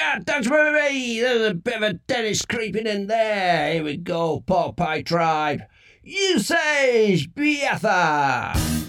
Yeah, thanks for me. There's a bit of a Dennis creeping in there. Here we go, Pork Pie Tribe. Usage Biatha.